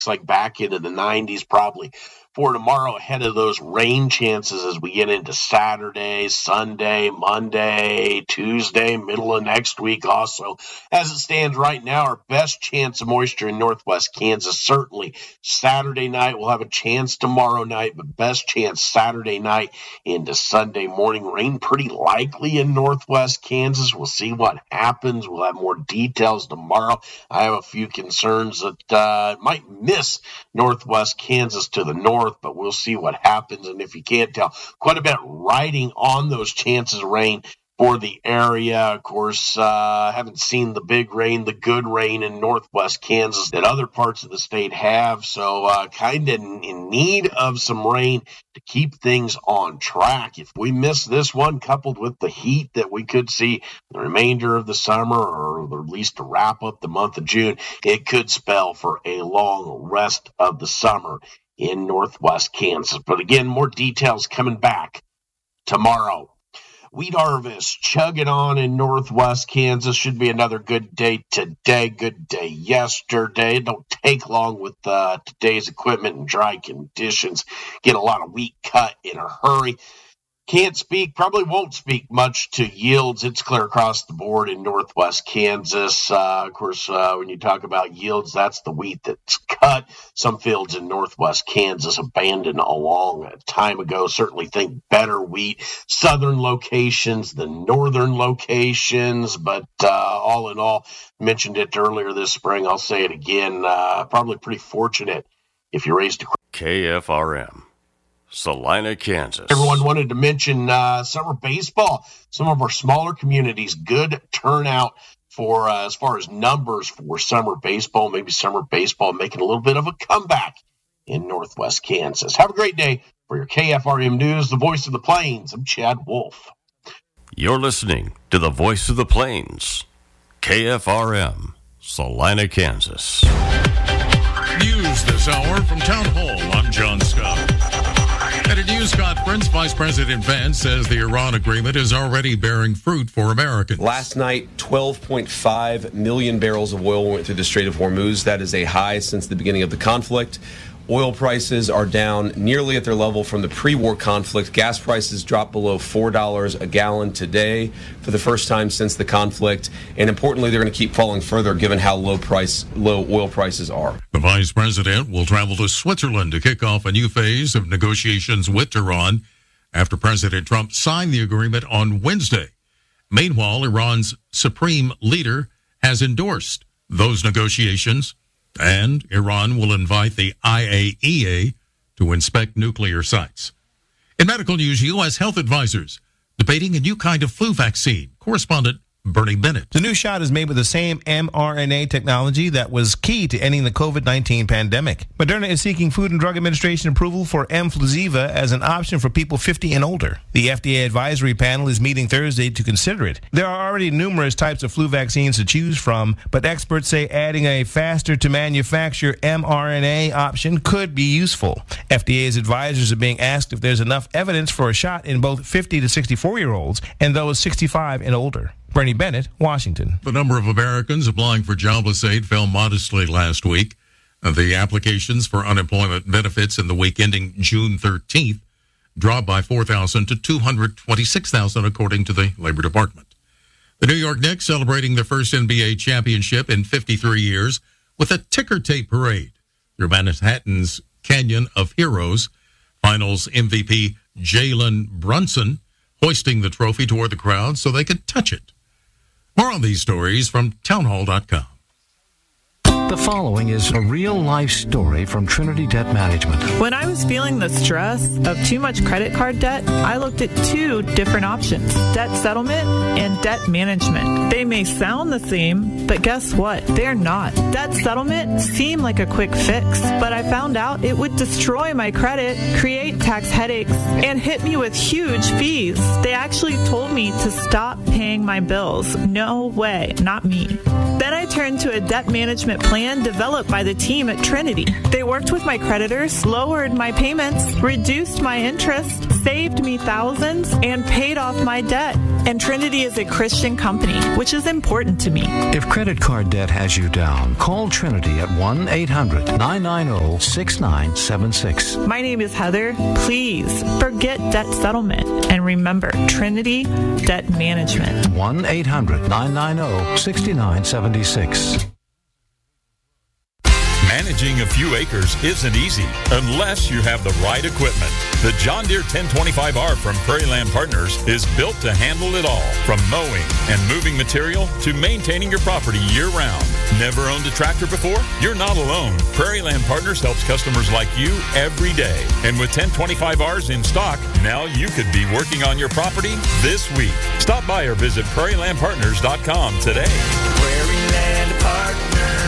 like back into the 90s probably for tomorrow, ahead of those rain chances as we get into Saturday, Sunday, Monday, Tuesday, middle of next week also. As it stands right now, our best chance of moisture in northwest Kansas, certainly Saturday night. We'll have a chance tomorrow night, but best chance Saturday night into Sunday morning. Rain pretty likely in northwest Kansas. We'll see what happens. We'll have more details tomorrow. I have a few concerns that might miss northwest Kansas to the north, but we'll see what happens. And if you can't tell, quite a bit riding on those chances of rain for the area. Of course, haven't seen the big rain, the good rain in northwest Kansas that other parts of the state have. So kind of in need of some rain to keep things on track. If we miss this one, coupled with the heat that we could see the remainder of the summer, or at least to wrap up the month of June, it could spell for a long rest of the summer in northwest Kansas. But again, more details coming back tomorrow. Wheat harvest chugging on in northwest Kansas. Should be another good day today, good day yesterday. Don't take long with today's equipment and dry conditions. Get a lot of wheat cut in a hurry. Can't speak, probably won't speak much to yields. It's clear across the board in northwest Kansas. Of course, when you talk about yields, that's the wheat that's cut. Some fields in northwest Kansas abandoned a long time ago. Certainly think better wheat. Southern locations than northern locations. But all in all, mentioned it earlier this spring. I'll say it again. Probably pretty fortunate if you raised a KFRM. Salina, Kansas. Everyone wanted to mention summer baseball. Some of our smaller communities, good turnout for as far as numbers for summer baseball. Maybe summer baseball making a little bit of a comeback in northwest Kansas. Have a great day. For your KFRM News, the Voice of the Plains, I'm Chad Wolf. You're listening to the Voice of the Plains, KFRM, Salina, Kansas. News this hour from Town Hall. I'm John Scott. At a news conference, Vice President Vance says the Iran agreement is already bearing fruit for Americans. Last night, 12.5 million barrels of oil went through the Strait of Hormuz. That is a high since the beginning of the conflict. Oil prices are down nearly at their level from the pre-war conflict. Gas prices dropped below $4 a gallon today for the first time since the conflict. And importantly, they're going to keep falling further given how low oil prices are. The vice president will travel to Switzerland to kick off a new phase of negotiations with Iran after President Trump signed the agreement on Wednesday. Meanwhile, Iran's supreme leader has endorsed those negotiations, and Iran will invite the IAEA to inspect nuclear sites. In medical news, U.S. health advisors debating a new kind of flu vaccine. Correspondent Bernie Bennett. The new shot is made with the same mRNA technology that was key to ending the COVID-19 pandemic. Moderna is seeking Food and Drug Administration approval for Mfluziva as an option for people 50 and older. The FDA advisory panel is meeting Thursday to consider it. There are already numerous types of flu vaccines to choose from, but experts say adding a faster-to-manufacture mRNA option could be useful. FDA's advisors are being asked if there's enough evidence for a shot in both 50 to 64-year-olds and those 65 and older. Bernie Bennett, Washington. The number of Americans applying for jobless aid fell modestly last week. The applications for unemployment benefits in the week ending June 13th dropped by 4,000 to 226,000, according to the Labor Department. The New York Knicks celebrating their first NBA championship in 53 years with a ticker tape parade through Manhattan's Canyon of Heroes. Finals MVP Jalen Brunson hoisting the trophy toward the crowd so they could touch it. More on these stories from townhall.com. The following is a real-life story from Trinity Debt Management. When I was feeling the stress of too much credit card debt, I looked at two different options: debt settlement and debt management. They may sound the same, but guess what? They're not. Debt settlement seemed like a quick fix, but I found out it would destroy my credit, create tax headaches, and hit me with huge fees. They actually told me to stop paying my bills. No way, not me. Then I turned to a debt management plan developed by the team at Trinity. They worked with my creditors, lowered my payments, reduced my interest, saved me thousands, and paid off my debt. And Trinity is a Christian company, which which is important to me. If credit card debt has you down, call Trinity at 1-800-990-6976. My name is Heather. Please forget debt settlement and remember Trinity Debt Management. 1-800-990-6976. Managing a few acres isn't easy unless you have the right equipment. The John Deere 1025R from Prairie Land Partners is built to handle it all, from mowing and moving material to maintaining your property year-round. Never owned a tractor before? You're not alone. Prairie Land Partners helps customers like you every day. And with 1025Rs in stock, now you could be working on your property this week. Stop by or visit prairielandpartners.com today. Prairie Land Partners.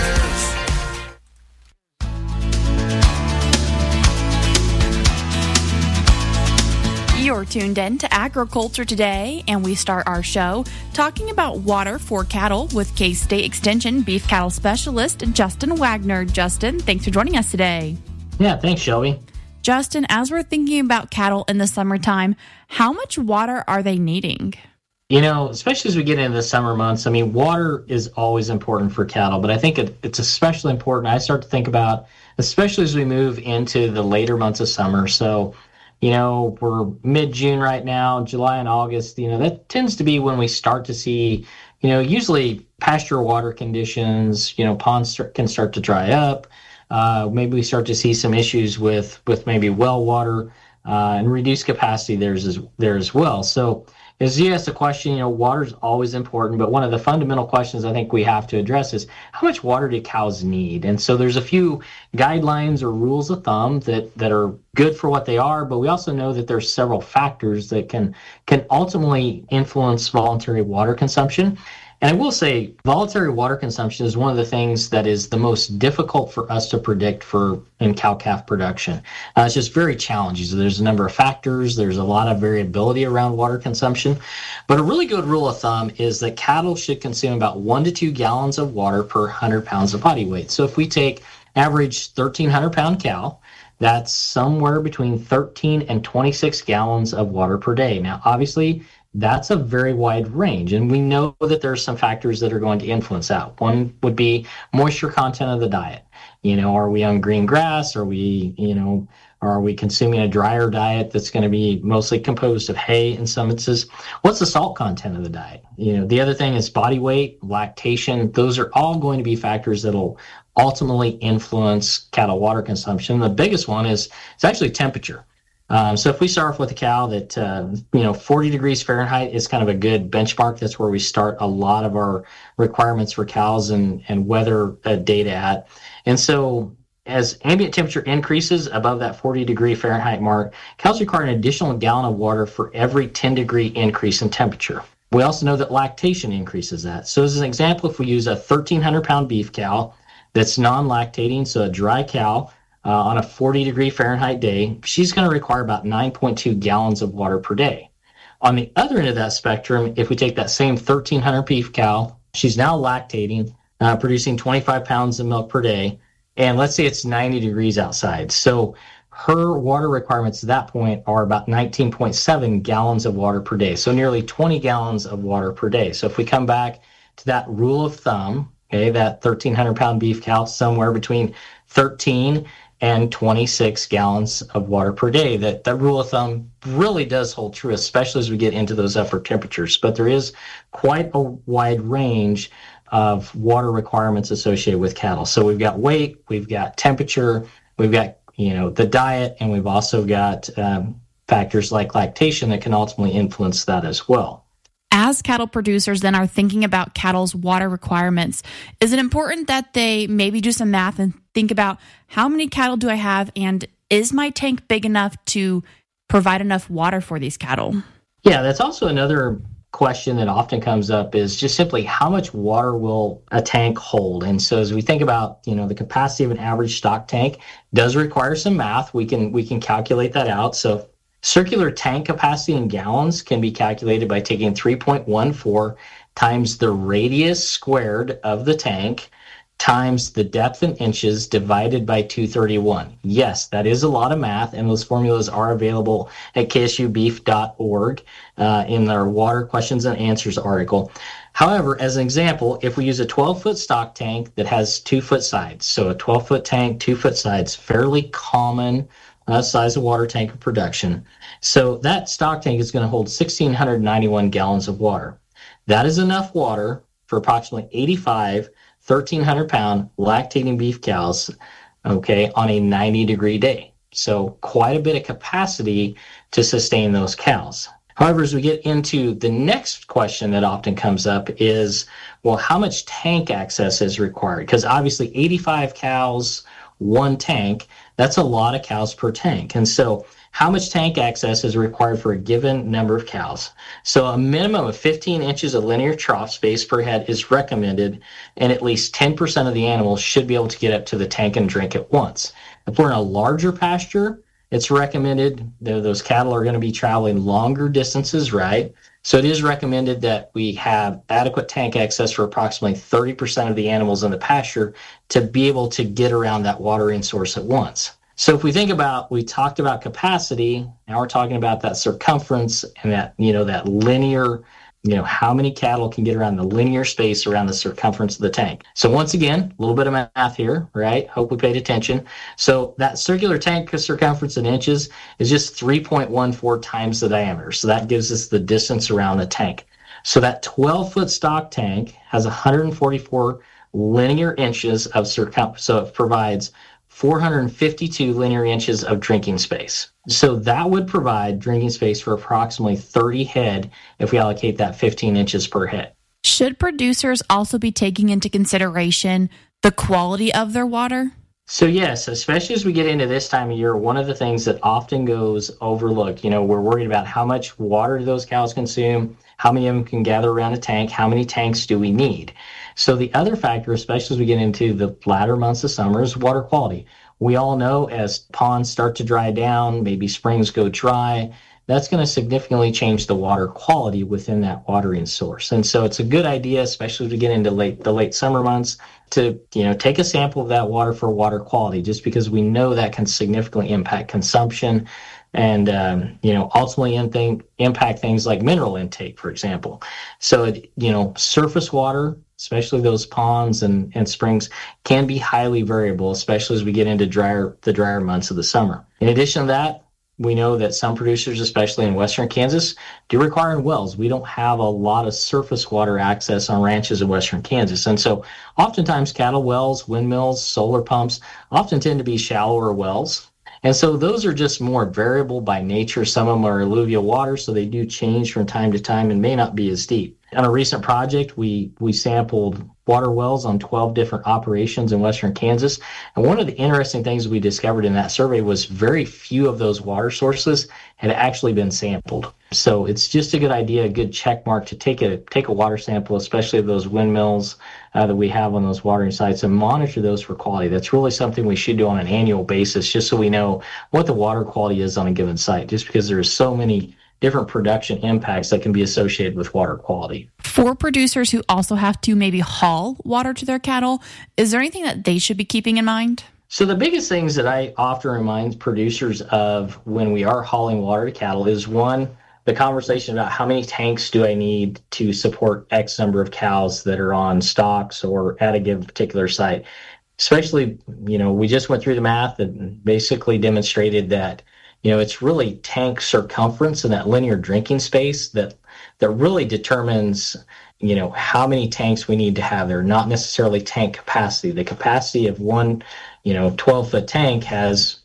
You're tuned in to Agriculture Today, and we start our show talking about water for cattle with K-State Extension beef cattle specialist Justin Wagner. Justin, thanks for joining us today. Yeah, thanks, Shelby. Justin, as we're thinking about cattle in the summertime, how much water are they needing? You know, especially as we get into the summer months, I mean, water is always important for cattle, but I think it's especially important. I start to think about, especially as we move into the later months of summer. So, you know, we're mid-June right now, July and August, you know, that tends to be when we start to see, you know, usually pasture water conditions, you know, ponds can start to dry up. Maybe we start to see some issues with maybe well water and reduced capacity there as well. So as you asked the question, you know, water is always important, but one of the fundamental questions I think we have to address is how much water do cows need? And so there's a few guidelines or rules of thumb that are good for what they are, but we also know that there's several factors that can ultimately influence voluntary water consumption. And I will say voluntary water consumption is one of the things that is the most difficult for us to predict in cow-calf production. It's just very challenging. So there's a number of factors. There's a lot of variability around water consumption. But a really good rule of thumb is that cattle should consume about 1 to 2 gallons of water per 100 pounds of body weight. So if we take average 1,300-pound cow, that's somewhere between 13 and 26 gallons of water per day. Now, obviously, that's a very wide range, and we know that there's some factors that are going to influence that. One would be moisture content of the diet. You know, are we on green grass? Are we consuming a drier diet that's going to be mostly composed of hay in some instances? What's the salt content of the diet? You know, the other thing is body weight, lactation. Those are all going to be factors that'll ultimately influence cattle water consumption. The biggest one is actually temperature. So if we start off with a cow that, 40 degrees Fahrenheit is kind of a good benchmark. That's where we start a lot of our requirements for cows and weather data at. And so as ambient temperature increases above that 40 degree Fahrenheit mark, cows require an additional gallon of water for every 10 degree increase in temperature. We also know that lactation increases that. So as an example, if we use a 1,300-pound beef cow that's non-lactating, so a dry cow, on a 40 degree Fahrenheit day, she's going to require about 9.2 gallons of water per day. On the other end of that spectrum, if we take that same 1,300 beef cow, she's now lactating, producing 25 pounds of milk per day, and let's say it's 90 degrees outside. So her water requirements at that point are about 19.7 gallons of water per day, so nearly 20 gallons of water per day. So if we come back to that rule of thumb, okay, that 1,300-pound beef cow, somewhere between 13 and 26 gallons of water per day. That rule of thumb really does hold true, especially as we get into those upper temperatures. But there is quite a wide range of water requirements associated with cattle. So we've got weight, we've got temperature, we've got the diet, and we've also got factors like lactation that can ultimately influence that as well. As cattle producers then are thinking about cattle's water requirements, is it important that they maybe do some math and think about how many cattle do I have, and is my tank big enough to provide enough water for these cattle? Yeah, that's also another question that often comes up, is just simply how much water will a tank hold? And so as we think about, the capacity of an average stock tank does require some math. We can calculate that out. So circular tank capacity in gallons can be calculated by taking 3.14 times the radius squared of the tank times the depth in inches divided by 231. Yes, that is a lot of math, and those formulas are available at ksubeef.org in their Water Questions and Answers article. However, as an example, if we use a 12-foot stock tank that has 2-foot sides, so a 12-foot tank, 2-foot sides, fairly common size of water tank of production. So that stock tank is going to hold 1,691 gallons of water. That is enough water for approximately 85 1,300-pound lactating beef cows, okay, on a 90-degree day. So quite a bit of capacity to sustain those cows. However, as we get into the next question that often comes up is, well, how much tank access is required? Because obviously 85 cows, one tank, that's a lot of cows per tank. And so how much tank access is required for a given number of cows? So a minimum of 15 inches of linear trough space per head is recommended, and at least 10% of the animals should be able to get up to the tank and drink at once. If we're in a larger pasture, it's recommended that those cattle are going to be traveling longer distances, right? So it is recommended that we have adequate tank access for approximately 30% of the animals in the pasture to be able to get around that watering source at once. So if we think about, we talked about capacity, now we're talking about that circumference and that, that linear, how many cattle can get around the linear space around the circumference of the tank. So once again, a little bit of math here, right? Hope we paid attention. So that circular tank circumference in inches is just 3.14 times the diameter. So that gives us the distance around the tank. So that 12-foot stock tank has 144 linear inches of circumference. So it provides 452 linear inches of drinking space. So that would provide drinking space for approximately 30 head if we allocate that 15 inches per head. Should producers also be taking into consideration the quality of their water? So yes, especially as we get into this time of year, one of the things that often goes overlooked, we're worried about how much water do those cows consume, how many of them can gather around a tank, how many tanks do we need? So the other factor, especially as we get into the latter months of summer, is water quality. We all know as ponds start to dry down, maybe springs go dry, that's going to significantly change the water quality within that watering source. And so it's a good idea, especially as we get into the late summer months, to take a sample of that water for water quality, just because we know that can significantly impact consumption and ultimately impact things like mineral intake, for example. So surface water, especially those ponds and springs, can be highly variable, especially as we get into the drier months of the summer. In addition to that, we know that some producers, especially in western Kansas, do require wells. We don't have a lot of surface water access on ranches in western Kansas. And so oftentimes cattle wells, windmills, solar pumps often tend to be shallower wells. And so those are just more variable by nature. Some of them are alluvial water, so they do change from time to time and may not be as deep. On a recent project, we sampled water wells on 12 different operations in western Kansas. And one of the interesting things we discovered in that survey was very few of those water sources had actually been sampled. So it's just a good idea, a good check mark to take a water sample, especially of those windmills that we have on those watering sites, and monitor those for quality. That's really something we should do on an annual basis, just so we know what the water quality is on a given site, just because there's so many different production impacts that can be associated with water quality. For producers who also have to maybe haul water to their cattle, is there anything that they should be keeping in mind? So the biggest things that I often remind producers of when we are hauling water to cattle is, one, the conversation about how many tanks do I need to support X number of cows that are on stocks or at a given particular site. Especially, we just went through the math and basically demonstrated that it's really tank circumference and that linear drinking space that really determines, how many tanks we need to have there, not necessarily tank capacity. The capacity of one, 12-foot tank has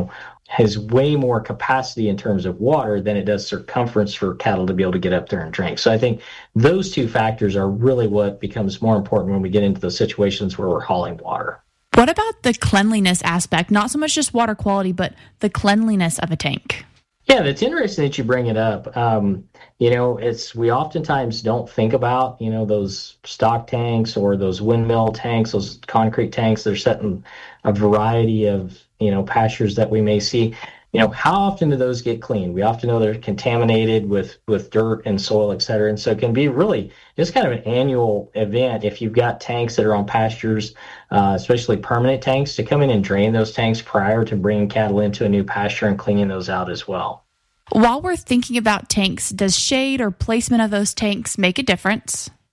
way more capacity in terms of water than it does circumference for cattle to be able to get up there and drink. So I think those two factors are really what becomes more important when we get into those situations where we're hauling water. What about the cleanliness aspect? Not so much just water quality, but the cleanliness of a tank. Yeah, that's interesting that you bring it up. We oftentimes don't think about, those stock tanks or those windmill tanks, those concrete tanks that are set in a variety of, pastures that we may see. How often do those get cleaned? We often know they're contaminated with dirt and soil, et cetera. And so it can be really just kind of an annual event if you've got tanks that are on pastures, especially permanent tanks, to come in and drain those tanks prior to bringing cattle into a new pasture and cleaning those out as well. While we're thinking about tanks, does shade or placement of those tanks make a difference?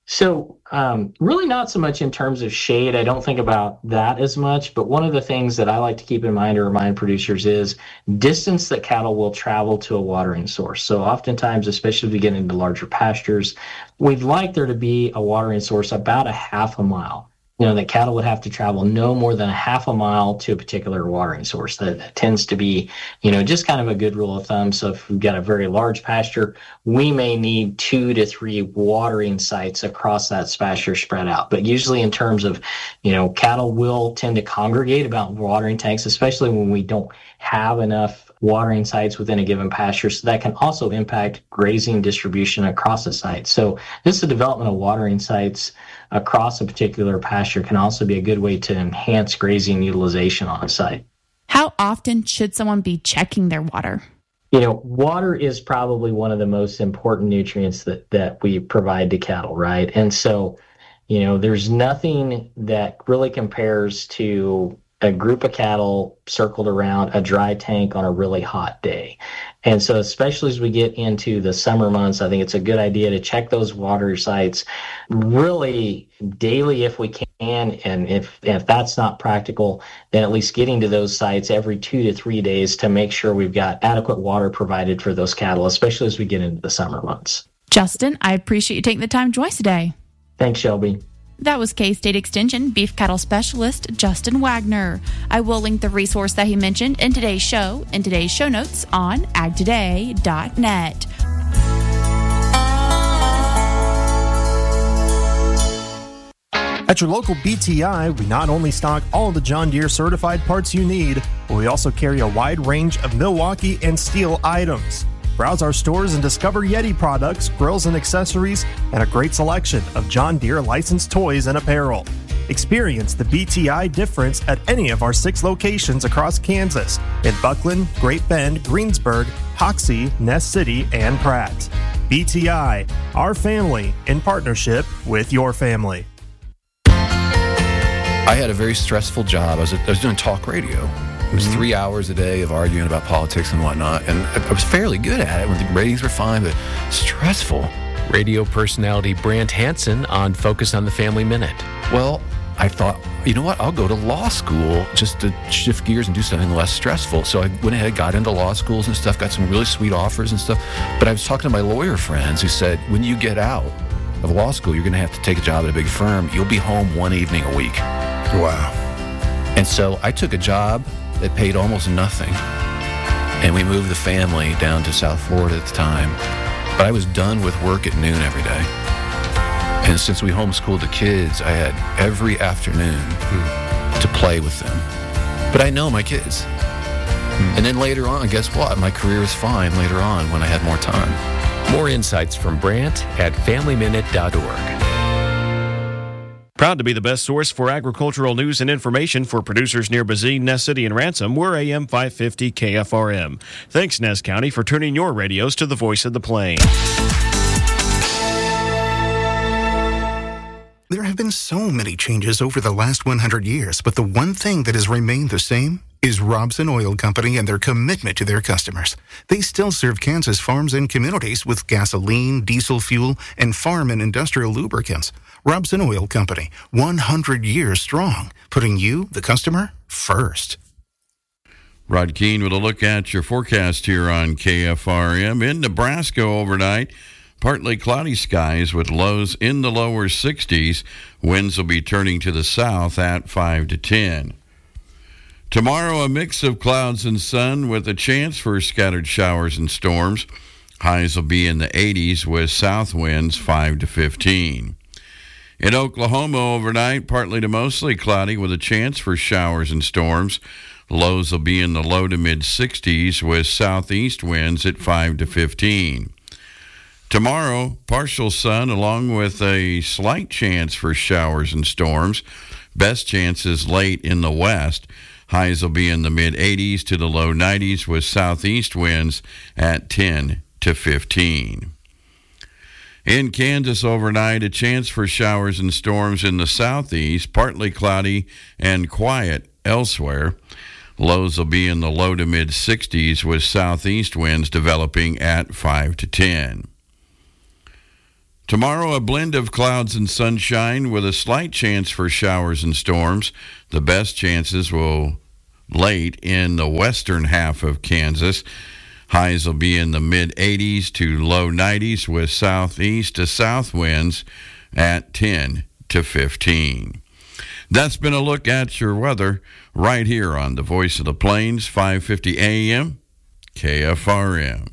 So really not so much in terms of shade. I don't think about that as much, but one of the things that I like to keep in mind or remind producers is distance that cattle will travel to a watering source. So oftentimes, especially if we get into larger pastures, we'd like there to be a watering source about a half a mile. That cattle would have to travel no more than a half a mile to a particular watering source. That tends to be, just kind of a good rule of thumb. So if we've got a very large pasture, we may need 2 to 3 watering sites across that pasture spread out. But usually in terms of, cattle will tend to congregate about watering tanks, especially when we don't have enough watering sites within a given pasture. So that can also impact grazing distribution across a site. So the development of watering sites across a particular pasture can also be a good way to enhance grazing utilization on a site. How often should someone be checking their water? Water is probably one of the most important nutrients that we provide to cattle, right? And so, there's nothing that really compares to a group of cattle circled around a dry tank on a really hot day. And so especially as we get into the summer months, I think it's a good idea to check those water sites really daily if we can. And if that's not practical, then at least getting to those sites every 2 to 3 days to make sure we've got adequate water provided for those cattle, especially as we get into the summer months. Justin, I appreciate you taking the time to join us today. Thanks, Shelby. That was K-State Extension beef cattle specialist Justin Wagner. I will link the resource that he mentioned in today's show notes on agtoday.net. At your local BTI, we not only stock all the John Deere certified parts you need, but we also carry a wide range of Milwaukee and Steel items. Browse our stores and discover Yeti products, grills and accessories, and a great selection of John Deere licensed toys and apparel. Experience the BTI difference at any of our 6 locations across Kansas in Buckland, Great Bend, Greensburg, Hoxie, Nest City, and Pratt. BTI, our family in partnership with your family. I had a very stressful job. I was doing talk radio. It was 3 hours a day of arguing about politics and whatnot, and I was fairly good at it when the ratings were fine, but stressful. Radio personality Brant Hansen on Focus on the Family Minute. Well, I thought, you know what, I'll go to law school just to shift gears and do something less stressful. So I went ahead, got into law schools and stuff, got some really sweet offers and stuff. But I was talking to my lawyer friends who said, when you get out of law school, you're going to have to take a job at a big firm. You'll be home one evening a week. Wow. And so I took a job that paid almost nothing. And we moved the family down to South Florida at the time. But I was done with work at noon every day. And since we homeschooled the kids, I had every afternoon to play with them. But I know my kids. And then later on, guess what? My career was fine later on when I had more time. More insights from Brant at FamilyMinute.org. Proud to be the best source for agricultural news and information for producers near Bazine, Ness City, and Ransom. We're AM 550 KFRM. Thanks, Ness County, for turning your radios to the voice of the plains. There have been so many changes over the last 100 years, but the one thing that has remained the same is Robson Oil Company and their commitment to their customers. They still serve Kansas farms and communities with gasoline, diesel fuel, and farm and industrial lubricants. Robson Oil Company, 100 years strong, putting you, the customer, first. Rod Keene with a look at your forecast here on KFRM. In Nebraska overnight, partly cloudy skies with lows in the lower 60s. Winds will be turning to the south at 5 to 10. Tomorrow, a mix of clouds and sun with a chance for scattered showers and storms. Highs will be in the 80s with south winds 5 to 15. In Oklahoma overnight, partly to mostly cloudy with a chance for showers and storms. Lows will be in the low to mid-60s with southeast winds at 5 to 15. Tomorrow, partial sun along with a slight chance for showers and storms. Best chances late in the west. Highs will be in the mid-80s to the low 90s with southeast winds at 10 to 15. In Kansas overnight, a chance for showers and storms in the southeast, partly cloudy and quiet elsewhere. Lows will be in the low to mid-60s with southeast winds developing at 5 to 10. Tomorrow, a blend of clouds and sunshine with a slight chance for showers and storms. The best chances will late in the western half of Kansas. Highs will be in the mid-80s to low 90s with southeast to south winds at 10 to 15. That's been a look at your weather right here on the Voice of the Plains, 550 AM, KFRM.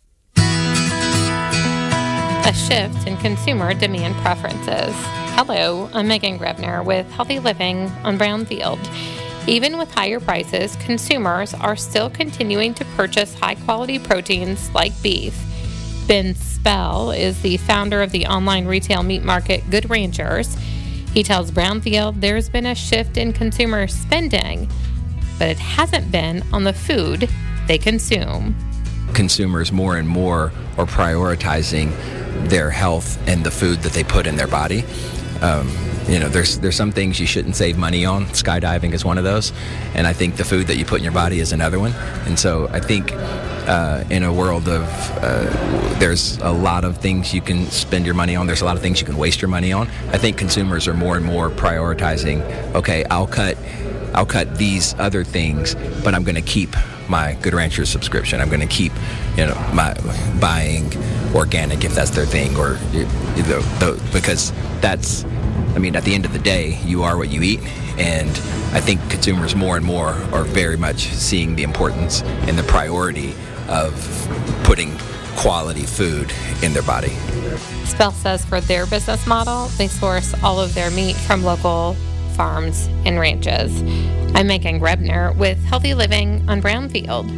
A shift in consumer demand preferences. Hello, I'm Megan Grebner with Healthy Living on Brownfield. Even with higher prices, consumers are still continuing to purchase high-quality proteins like beef. Ben Spell is the founder of the online retail meat market Good Ranchers. He tells Brownfield there's been a shift in consumer spending, but it hasn't been on the food they consume. Consumers more and more are prioritizing their health and the food that they put in their body. There's some things you shouldn't save money on. Skydiving is one of those, and I think the food that you put in your body is another one. And so I think in a world of there's a lot of things you can spend your money on. There's a lot of things you can waste your money on. I think consumers are more and more prioritizing. Okay, I'll cut these other things, but I'm going to keep my Good Ranchers subscription. I'm going to keep, my buying organic if that's their thing, or because that's. I mean, at the end of the day, you are what you eat, and I think consumers more and more are very much seeing the importance and the priority of putting quality food in their body. Spell says for their business model, they source all of their meat from local farms and ranches. I'm Megan Grebner with Healthy Living on Brownfield.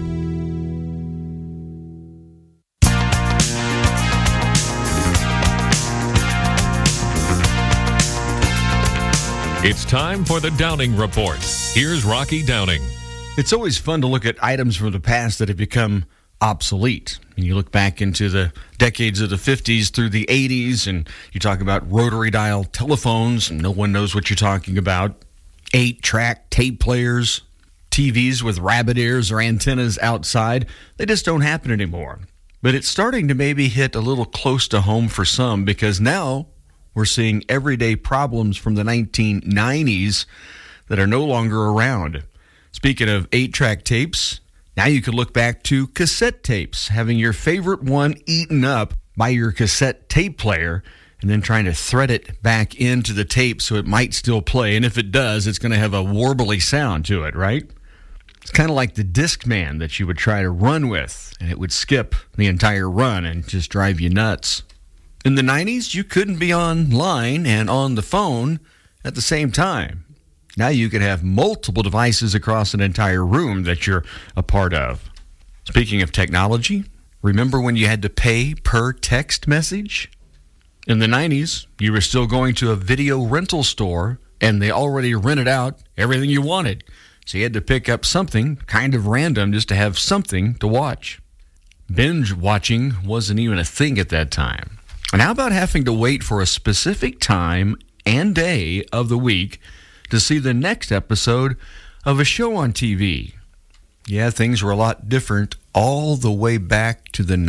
It's time for the Downing Report. Here's Rocky Downing. It's always fun to look at items from the past that have become obsolete. And you look back into the decades of the 50s through the 80s, and you talk about rotary dial telephones, and no one knows what you're talking about. 8-track tape players, TVs with rabbit ears or antennas outside. They just don't happen anymore. But it's starting to maybe hit a little close to home for some, because now we're seeing everyday problems from the 1990s that are no longer around. Speaking of 8-track tapes, now you can look back to cassette tapes, having your favorite one eaten up by your cassette tape player and then trying to thread it back into the tape so it might still play. And if it does, it's going to have a warbly sound to it, right? It's kind of like the Discman that you would try to run with, and it would skip the entire run and just drive you nuts. In the 90s, you couldn't be online and on the phone at the same time. Now you can have multiple devices across an entire room that you're a part of. Speaking of technology, remember when you had to pay per text message? In the 90s, you were still going to a video rental store, and they already rented out everything you wanted. So you had to pick up something kind of random just to have something to watch. Binge watching wasn't even a thing at that time. And how about having to wait for a specific time and day of the week to see the next episode of a show on TV? Yeah, things were a lot different all the way back to the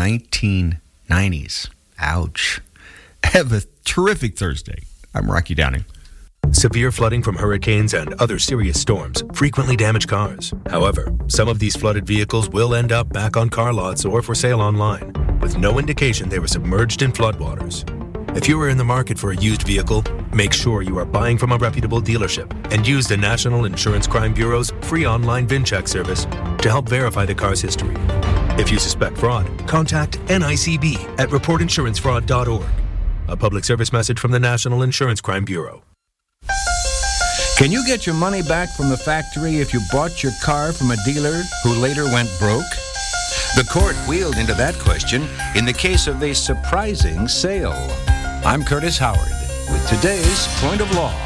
1990s. Ouch. Have a terrific Thursday. I'm Rocky Downing. Severe flooding from hurricanes and other serious storms frequently damage cars. However, some of these flooded vehicles will end up back on car lots or for sale online, with no indication they were submerged in floodwaters. If you are in the market for a used vehicle, make sure you are buying from a reputable dealership and use the National Insurance Crime Bureau's free online VIN check service to help verify the car's history. If you suspect fraud, contact NICB at reportinsurancefraud.org. A public service message from the National Insurance Crime Bureau. Can you get your money back from the factory if you bought your car from a dealer who later went broke? The court wheeled into that question in the case of a surprising sale. I'm Curtis Howard with today's Point of Law.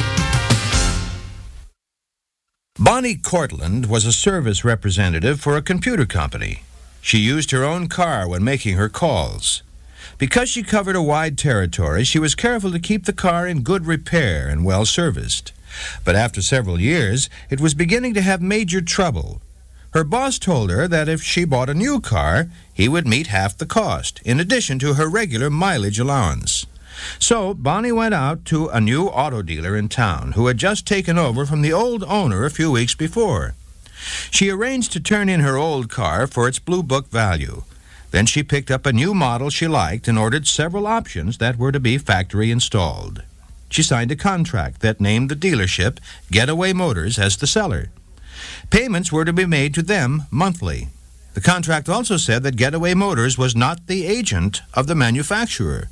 Bonnie Cortland was a service representative for a computer company. She used her own car when making her calls. Because she covered a wide territory, she was careful to keep the car in good repair and well serviced. But after several years, it was beginning to have major trouble. Her boss told her that if she bought a new car, he would meet half the cost, in addition to her regular mileage allowance. So Bonnie went out to a new auto dealer in town who had just taken over from the old owner a few weeks before. She arranged to turn in her old car for its Blue Book value. Then she picked up a new model she liked and ordered several options that were to be factory installed. She signed a contract that named the dealership Getaway Motors as the seller. Payments were to be made to them monthly. The contract also said that Getaway Motors was not the agent of the manufacturer.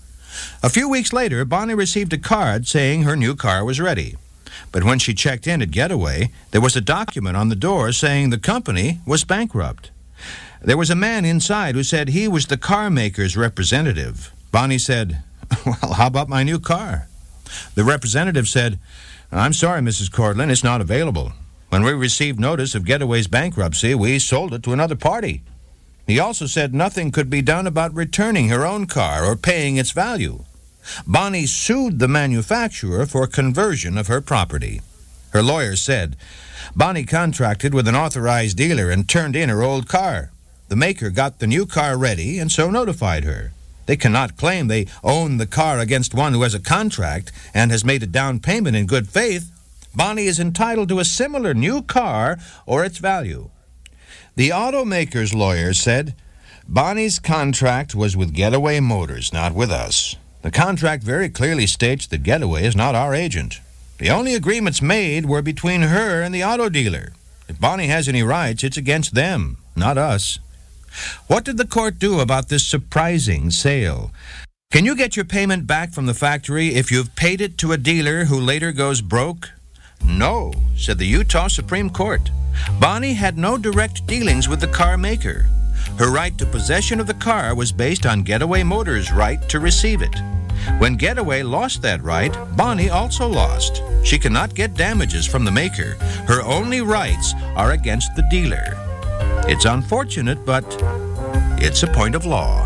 A few weeks later, Bonnie received a card saying her new car was ready. But when she checked in at Getaway, there was a document on the door saying the company was bankrupt. There was a man inside who said he was the car maker's representative. Bonnie said, "Well, how about my new car?" The representative said, "I'm sorry, Mrs. Cortland, it's not available. When we received notice of Getaway's bankruptcy, we sold it to another party." He also said nothing could be done about returning her own car or paying its value. Bonnie sued the manufacturer for conversion of her property. Her lawyer said, Bonnie contracted with an authorized dealer and turned in her old car. The maker got the new car ready and so notified her. They cannot claim they own the car against one who has a contract and has made a down payment in good faith. Bonnie is entitled to a similar new car or its value. The automaker's lawyer said, Bonnie's contract was with Getaway Motors, not with us. The contract very clearly states that Getaway is not our agent. The only agreements made were between her and the auto dealer. If Bonnie has any rights, it's against them, not us. What did the court do about this surprising sale? Can you get your payment back from the factory if you've paid it to a dealer who later goes broke? No, said the Utah Supreme Court. Bonnie had no direct dealings with the car maker. Her right to possession of the car was based on Getaway Motors' right to receive it. When Getaway lost that right, Bonnie also lost. She cannot get damages from the maker. Her only rights are against the dealer. It's unfortunate, but it's a point of law.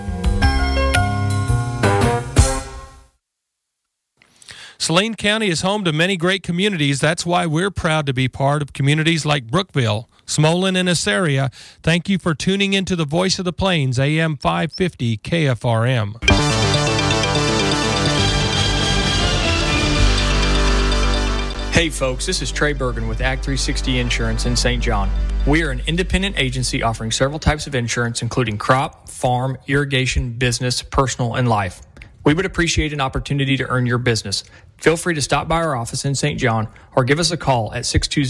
Saline County is home to many great communities. That's why we're proud to be part of communities like Brookville, Smolin, and Assaria. Thank you for tuning into the Voice of the Plains, AM 550 KFRM. Hey folks, this is Trey Bergen with Act 360 Insurance in St. John. We are an independent agency offering several types of insurance, including crop, farm, irrigation, business, personal, and life. We would appreciate an opportunity to earn your business. Feel free to stop by our office in St. John or give us a call at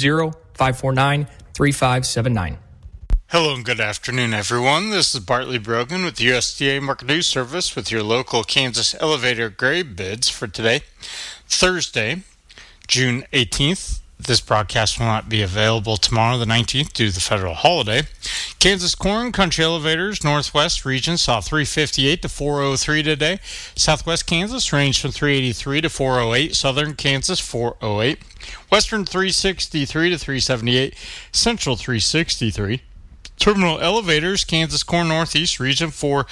620-549-3579. Hello and good afternoon, everyone. This is Bartley Brogan with the USDA Market News Service with your local Kansas elevator grade bids for today, Thursday, June 18th. This broadcast will not be available tomorrow, the 19th, due to the federal holiday. Kansas corn, country elevators, northwest region saw 358 to 403 today. Southwest Kansas ranged from 383 to 408. Southern Kansas 408. Western 363 to 378. Central 363. Terminal elevators, Kansas corn northeast region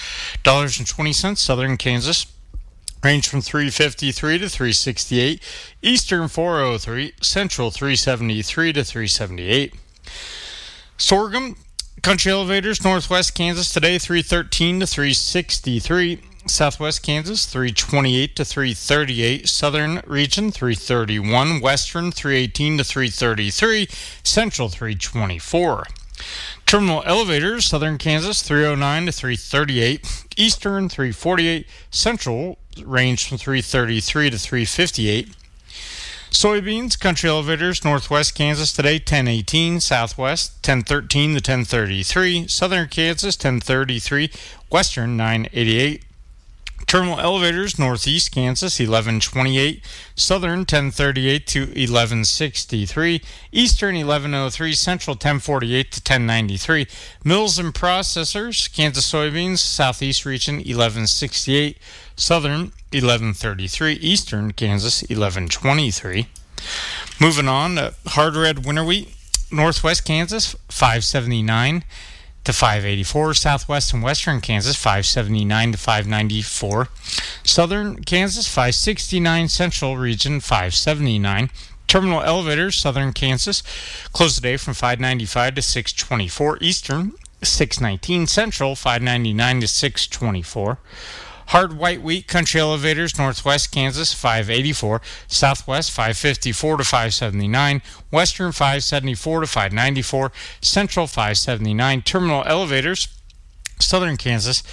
$4.20. Southern Kansas range from 353 to 368, Eastern 403, Central 373 to 378. Sorghum, country elevators, Northwest Kansas today 313 to 363, Southwest Kansas 328 to 338, Southern region 331, Western 318 to 333, Central 324. Terminal elevators, Southern Kansas 309 to 338, Eastern 348, Central range from 333 to 358. Soybeans, country elevators, Northwest Kansas today 1018, Southwest 1013 to 1033, Southern Kansas 1033, Western 988. Terminal elevators, Northeast Kansas 1128, Southern 1038 to 1163, Eastern 1103, Central 1048 to 1093. Mills and processors, Kansas soybeans, Southeast region 1168, Southern 1133, Eastern Kansas 1123. Moving on to hard red winter wheat, Northwest Kansas 579 to 584, Southwest and Western Kansas 579 to 594, Southern Kansas 569, Central region 579. Terminal elevators, Southern Kansas closed the day from 595 to 624, Eastern 619, Central 599 to 624. Hard white wheat country elevators, northwest Kansas 584, southwest 554 to 579, western 574 to 594, central 579, terminal elevators, southern Kansas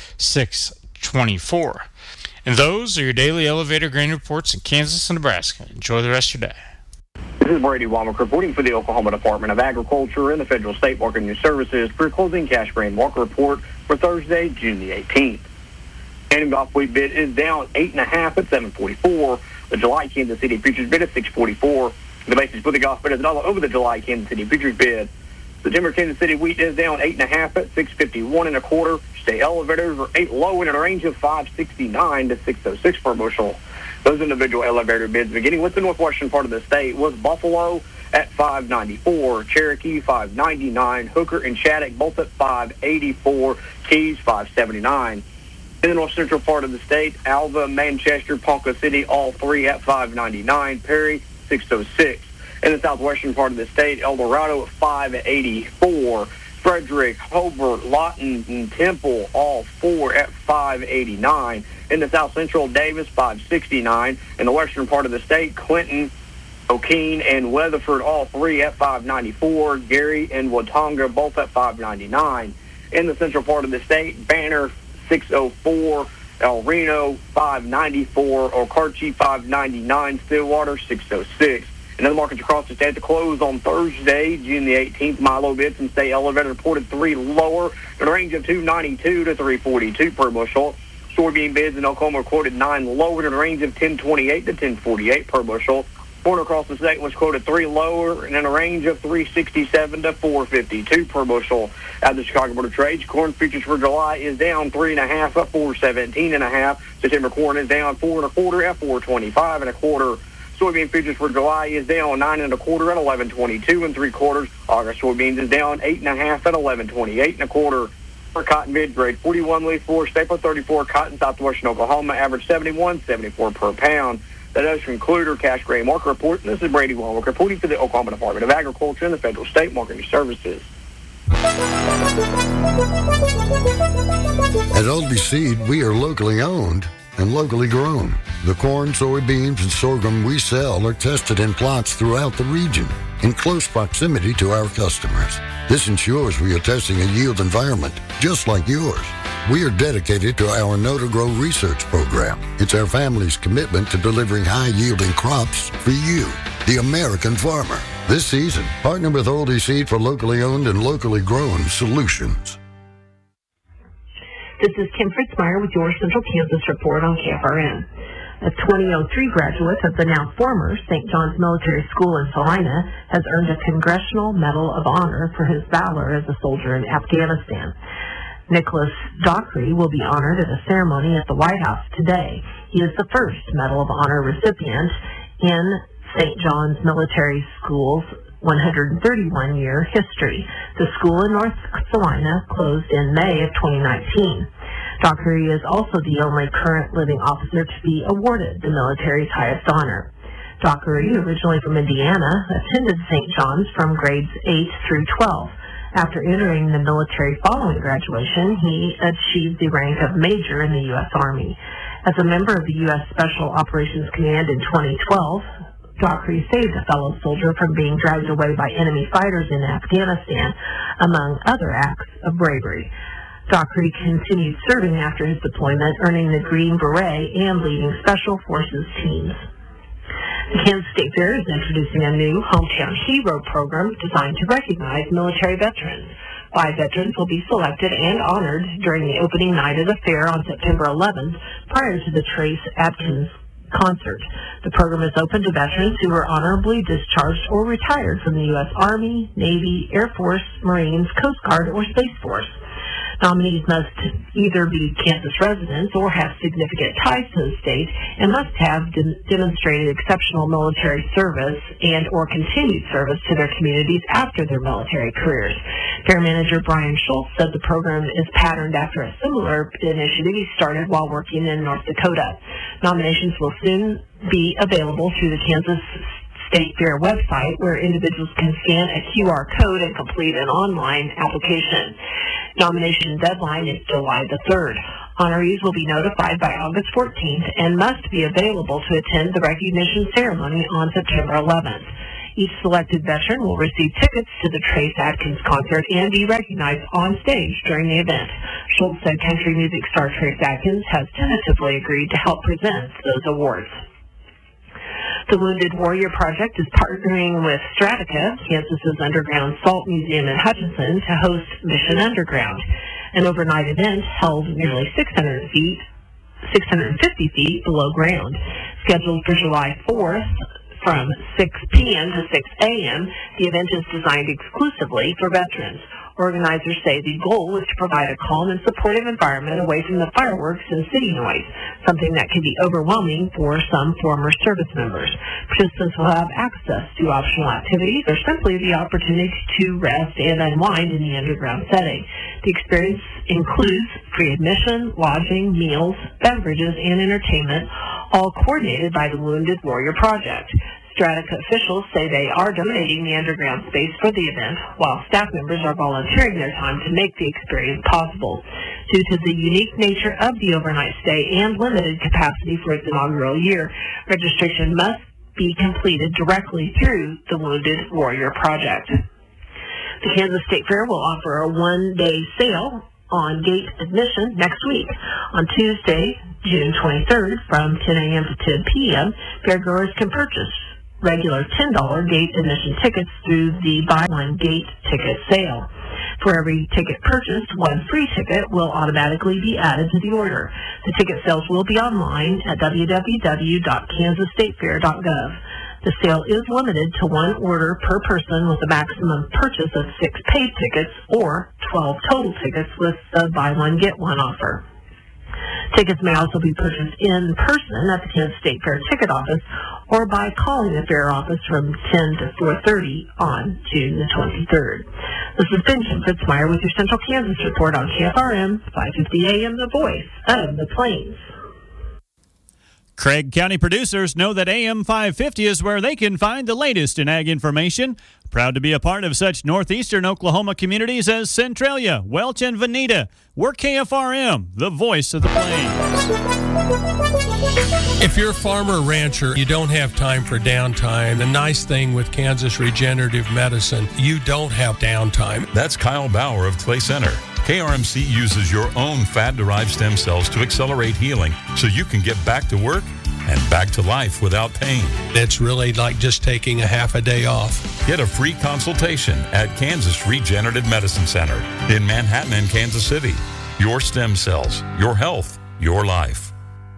624. And those are your daily elevator grain reports in Kansas and Nebraska. Enjoy the rest of your day. This is Brady Womack reporting for the Oklahoma Department of Agriculture and the Federal State Market News Services for your closing cash grain market report for Thursday, June the 18th. Canadian Gulf wheat bid is down 8.5 at 7.44. The July Kansas City futures bid is 6.44. The basis for the Gulf bid is $1 over the July Kansas City futures bid. September Kansas City wheat is down 8.5 at 6.51 State elevators are 8 low in a range of 569 to 606 per bushel. Those individual elevator bids, beginning with the northwestern part of the state, was Buffalo at 594, Cherokee 599, Hooker and Shattuck both at 584, Keys 579. In the north central part of the state, Alva, Manchester, Ponca City, all three at 599, Perry 606. In the southwestern part of the state, El Dorado at 584, Frederick, Hobart, Lawton, and Temple, all four at 589. In the south central, Davis 569. In the western part of the state, Clinton, O'Keene, and Weatherford, all three at 594. Gary and Watonga both at 599. In the central part of the state, Banner 604, El Reno 594, Okarche 599, Stillwater 606. In other markets across the state to close on Thursday, June the 18th, Milo bids and state elevator reported 3 lower in a range of 292 to 342 per bushel. Soybean bids in Oklahoma quoted 9 lower in a range of 1028 to 1048 per bushel. Corn across the state was quoted 3 lower and in a range of 367 to 452 per bushel. At the Chicago Board of Trade, corn futures for July is down 3.5 at 417.5. September corn is down 4 1/4 at 425 1/4. Soybean futures for July is down 9 1/4 at 1122 3/4. August soybeans is down 8.5 at 1128 1/4. For cotton bid grade 41 leaf 4 staple 34 cotton southwestern Oklahoma average 71.74 per pound. That does conclude our cash grain market report. And this is Brady Womack reporting for the Oklahoma Department of Agriculture and the Federal State Market News Services. At Oldie Seed, we are locally owned and locally grown. The corn, soybeans, and sorghum we sell are tested in plots throughout the region in close proximity to our customers. This ensures we are testing a yield environment just like yours. We are dedicated to our Know to Grow research program. It's our family's commitment to delivering high-yielding crops for you, the American farmer. This season, partner with Oldie Seed for locally owned and locally grown solutions. This is Kim Fritzmeyer with your Central Kansas report on KFRN. A 2003 graduate of the now former St. John's Military School in Salina has earned a Congressional Medal of Honor for his valor as a soldier in Afghanistan. Nicholas Dockery will be honored at a ceremony at the White House today. He is the first Medal of Honor recipient in St. John's Military School's 131-year history. The school in North Salina closed in May of 2019. Dockery is also the only current living officer to be awarded the military's highest honor. Dockery, originally from Indiana, attended St. John's from grades 8 through 12. After entering the military following graduation, he achieved the rank of major in the U.S. Army. As a member of the U.S. Special Operations Command in 2012, Dockery saved a fellow soldier from being dragged away by enemy fighters in Afghanistan, among other acts of bravery. Dockery continued serving after his deployment, earning the Green Beret and leading Special Forces teams. The Kansas State Fair is introducing a new Hometown Hero program designed to recognize military veterans. 5 veterans will be selected and honored during the opening night of the fair on September 11th, prior to the Trace Adkins concert. The program is open to veterans who were honorably discharged or retired from the U.S. Army, Navy, Air Force, Marines, Coast Guard, or Space Force. Nominees must either be Kansas residents or have significant ties to the state and must have demonstrated exceptional military service and or continued service to their communities after their military careers. Fair Manager Brian Schultz said the program is patterned after a similar initiative he started while working in North Dakota. Nominations will soon be available through the Kansas State Fair website, where individuals can scan a QR code and complete an online application. Nomination deadline is July the 3rd. Honorees will be notified by August 14th and must be available to attend the recognition ceremony on September 11th. Each selected veteran will receive tickets to the Trace Adkins concert and be recognized on stage during the event. Schultz said country music star Trace Adkins has tentatively agreed to help present those awards. The Wounded Warrior Project is partnering with Stradica, Kansas's underground salt museum in Hutchinson, to host Mission Underground, an overnight event held nearly 650 feet below ground. Scheduled for July 4th from 6 p.m. to 6 a.m., the event is designed exclusively for veterans. Organizers say the goal is to provide a calm and supportive environment away from the fireworks and city noise, something that can be overwhelming for some former service members. Participants will have access to optional activities or simply the opportunity to rest and unwind in the underground setting. The experience includes free admission, lodging, meals, beverages, and entertainment, all coordinated by the Wounded Warrior Project. Stradica officials say they are donating the underground space for the event, while staff members are volunteering their time to make the experience possible. Due to the unique nature of the overnight stay and limited capacity for its inaugural year, registration must be completed directly through the Wounded Warrior Project. The Kansas State Fair will offer a one-day sale on gate admission next week. On Tuesday, June 23rd, from 10 a.m. to 10 p.m., fairgoers can purchase regular $10 gate admission tickets through the Buy One Gate ticket sale. For every ticket purchased, one free ticket will automatically be added to the order. The ticket sales will be online at www.kansasstatefair.gov. The sale is limited to one order per person with a maximum purchase of 6 paid tickets or 12 total tickets with the Buy One Get One offer. Tickets may also be purchased in person at the Kansas State Fair ticket office or by calling the fair office from 10 to 4:30 on June the 23rd. This is Ben Fitzmeyer with your Central Kansas report on KFRM 550 AM, the voice of the Plains. Craig County producers know that AM 550 is where they can find the latest in ag information. Proud to be a part of such northeastern Oklahoma communities as Centralia, Welch, and Veneta. We're KFRM, the voice of the Plains. If you're a farmer or rancher, you don't have time for downtime. The nice thing with Kansas Regenerative Medicine, you don't have downtime. That's Kyle Bauer of Clay Center. KRMC uses your own fat-derived stem cells to accelerate healing so you can get back to work and back to life without pain. It's really like just taking a half a day off. Get a free consultation at Kansas Regenerative Medicine Center in Manhattan and Kansas City. Your stem cells, your health, your life.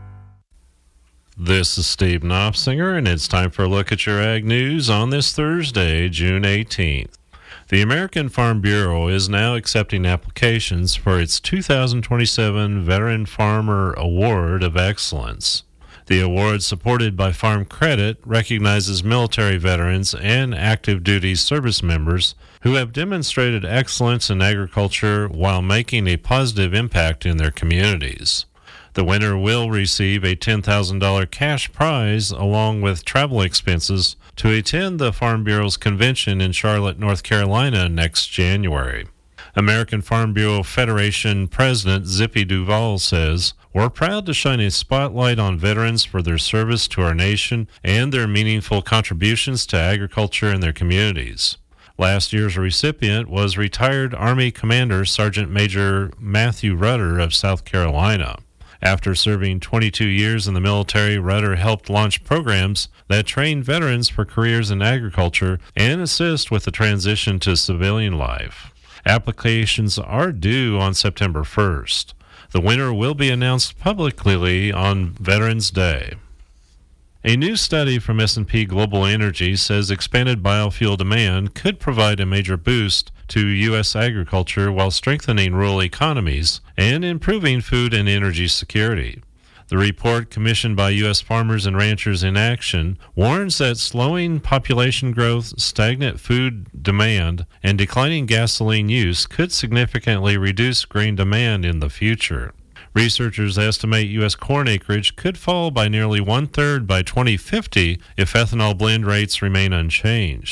This is Steve Knopfsinger, and it's time for a look at your ag news on this Thursday, June 18th. The American Farm Bureau is now accepting applications for its 2027 Veteran Farmer Award of Excellence. The award, supported by Farm Credit, recognizes military veterans and active duty service members who have demonstrated excellence in agriculture while making a positive impact in their communities. The winner will receive a $10,000 cash prize along with travel expenses to attend the Farm Bureau's convention in Charlotte, North Carolina next January. American Farm Bureau Federation President Zippy Duval says, "We're proud to shine a spotlight on veterans for their service to our nation and their meaningful contributions to agriculture in their communities." Last year's recipient was retired Army Commander Sergeant Major Matthew Rudder of South Carolina. After serving 22 years in the military, Rudder helped launch programs that train veterans for careers in agriculture and assist with the transition to civilian life. Applications are due on September 1st. The winner will be announced publicly on Veterans Day. A new study from S&P Global Energy says expanded biofuel demand could provide a major boost to U.S. agriculture while strengthening rural economies and improving food and energy security. The report, commissioned by U.S. Farmers and Ranchers in Action, warns that slowing population growth, stagnant food demand, and declining gasoline use could significantly reduce grain demand in the future. Researchers estimate U.S. corn acreage could fall by nearly one-third by 2050 if ethanol blend rates remain unchanged.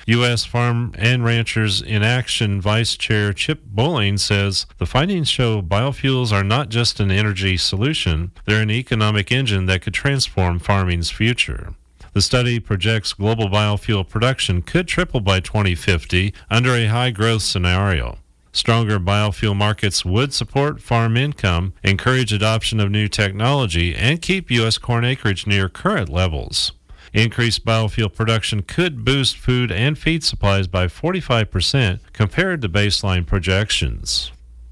U.S. Farm and Ranchers in Action Vice Chair Chip Bowling says the findings show biofuels are not just an energy solution, they're an economic engine that could transform farming's future. The study projects global biofuel production could triple by 2050 under a high-growth scenario. Stronger biofuel markets would support farm income, encourage adoption of new technology, and keep U.S. corn acreage near current levels. Increased biofuel production could boost food and feed supplies by 45% compared to baseline projections.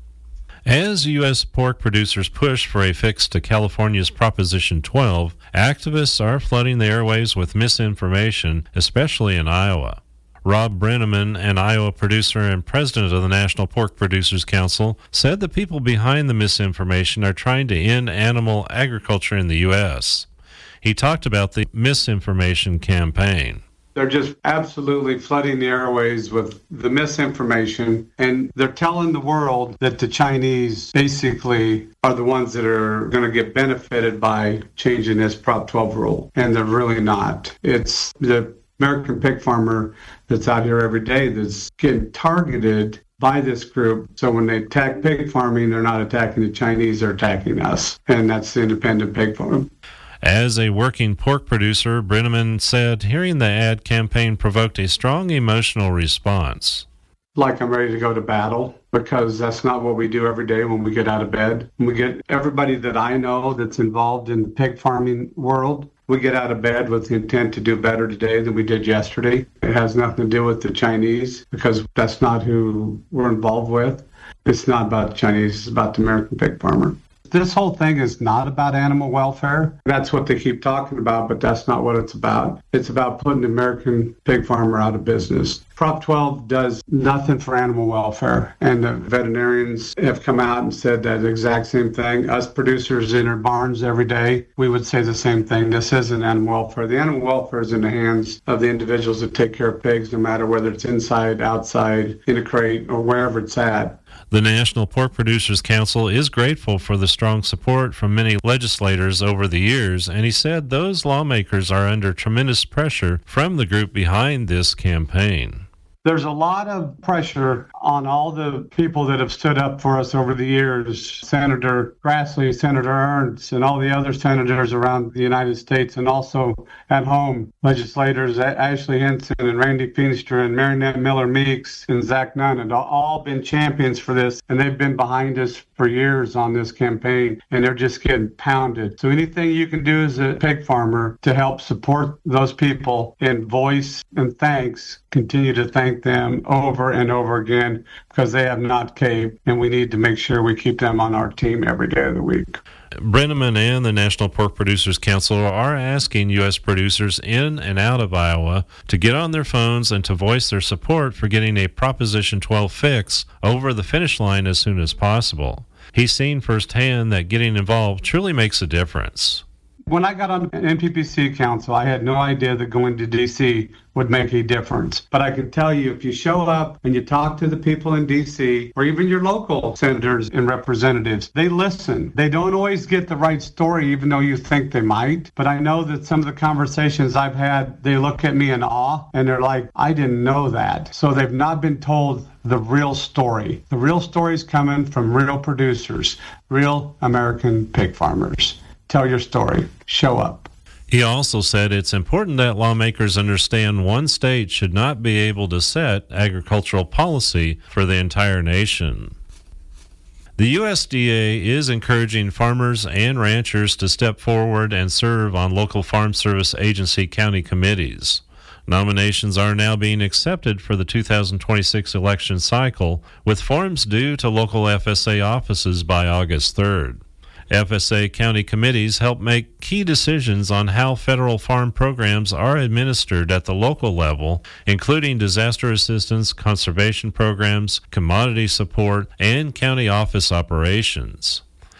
As U.S. pork producers push for a fix to California's Proposition 12, activists are flooding the airwaves with misinformation, especially in Iowa. Rob Brenneman, an Iowa producer and president of the National Pork Producers Council, said the people behind the misinformation are trying to end animal agriculture in the U.S. He talked about the misinformation campaign. They're just absolutely flooding the airways with the misinformation, and they're telling the world that the Chinese basically are the ones that are going to get benefited by changing this Prop 12 rule, and they're really not. It's the American pig farmer that's out here every day that's getting targeted by this group. So when they attack pig farming, they're not attacking the Chinese, they're attacking us. And that's the independent pig farm. As a working pork producer, Brenneman said hearing the ad campaign provoked a strong emotional response. Like I'm ready to go to battle, because that's not what we do every day when we get out of bed. When we get everybody that I know that's involved in the pig farming world, we get out of bed with the intent to do better today than we did yesterday. It has nothing to do with the Chinese, because that's not who we're involved with. It's not about the Chinese, it's about the American pig farmer. This whole thing is not about animal welfare. That's what they keep talking about, but that's not what it's about. It's about putting the American pig farmer out of business. Prop 12 does nothing for animal welfare, and the veterinarians have come out and said that exact same thing. Us producers in our barns every day, we would say the same thing. This isn't animal welfare. The animal welfare is in the hands of the individuals that take care of pigs, no matter whether it's inside, outside, in a crate, or wherever it's at. The National Pork Producers Council is grateful for the strong support from many legislators over the years, and he said those lawmakers are under tremendous pressure from the group behind this campaign. There's a lot of pressure on all the people that have stood up for us over the years, Senator Grassley, Senator Ernst, and all the other senators around the United States, and also at home, legislators Ashley Henson and Randy Feenstra and Marinette Miller-Meeks and Zach Nunn have all been champions for this, and they've been behind us for years on this campaign, and they're just getting pounded. So anything you can do as a pig farmer to help support those people in voice and thanks, continue to thank them over and over again, because they have not caved, and we need to make sure we keep them on our team every day of the week. Brenneman and the National Pork Producers Council are asking U.S. producers in and out of Iowa to get on their phones and to voice their support for getting a Proposition 12 fix over the finish line as soon as possible. He's seen firsthand that getting involved truly makes a difference. When I got on NPPC Council, I had no idea that going to D.C. would make a difference. But I can tell you, if you show up and you talk to the people in D.C., or even your local senators and representatives, they listen. They don't always get the right story, even though you think they might. But I know that some of the conversations I've had, they look at me in awe, and they're like, I didn't know that. So they've not been told the real story. The real story is coming from real producers, real American pig farmers. Tell your story. Show up. He also said it's important that lawmakers understand one state should not be able to set agricultural policy for the entire nation. The USDA is encouraging farmers and ranchers to step forward and serve on local Farm Service Agency county committees. Nominations are now being accepted for the 2026 election cycle, with forms due to local FSA offices by August 3rd. FSA county committees help make key decisions on how federal farm programs are administered at the local level, including disaster assistance, conservation programs, commodity support, and county office operations.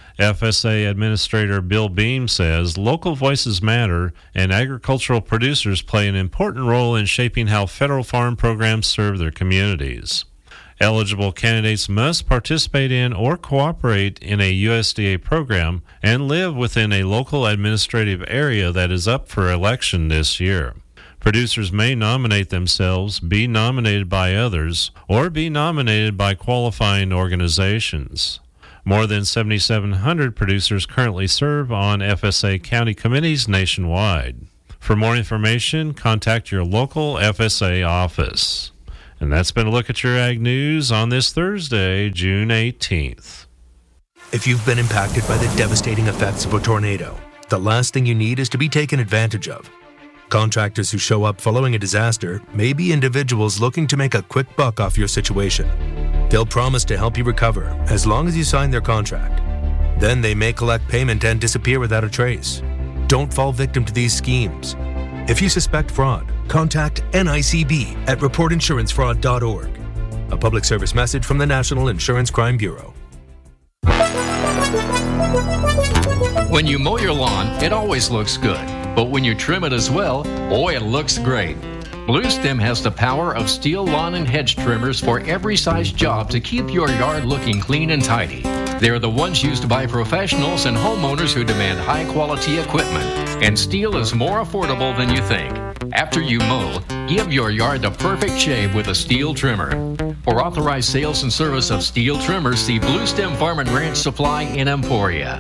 FSA Administrator Bill Beam says local voices matter, and agricultural producers play an important role in shaping how federal farm programs serve their communities. Eligible candidates must participate in or cooperate in a USDA program and live within a local administrative area that is up for election this year. Producers may nominate themselves, be nominated by others, or be nominated by qualifying organizations. More than 7,700 producers currently serve on FSA county committees nationwide. For more information, contact your local FSA office. And that's been a look at your Ag News on this Thursday, June 18th. If you've been impacted by the devastating effects of a tornado, the last thing you need is to be taken advantage of. Contractors who show up following a disaster may be individuals looking to make a quick buck off your situation. They'll promise to help you recover as long as you sign their contract. Then they may collect payment and disappear without a trace. Don't fall victim to these schemes. If you suspect fraud, contact NICB at reportinsurancefraud.org. A public service message from the National Insurance Crime Bureau. When you mow your lawn, it always looks good. But when you trim it as well, boy, it looks great. Blue Stem has the power of steel lawn and hedge trimmers for every size job to keep your yard looking clean and tidy. They're the ones used by professionals and homeowners who demand high-quality equipment, and steel is more affordable than you think. After you mow, give your yard the perfect shave with a steel trimmer. For authorized sales and service of steel trimmers, see Blue Stem Farm and Ranch Supply in Emporia.